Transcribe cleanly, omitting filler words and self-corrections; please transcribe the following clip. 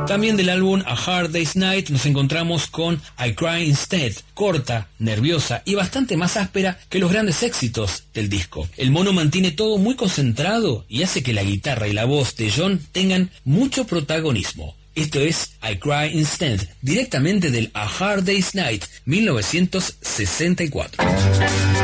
También del álbum A Hard Day's Night nos encontramos con I Cry Instead, corta, nerviosa y bastante más áspera que los grandes éxitos del disco. El mono mantiene todo muy concentrado y hace que la guitarra y la voz de John tengan mucho protagonismo. Esto es I Cry Instead, directamente del A Hard Day's Night, 1964.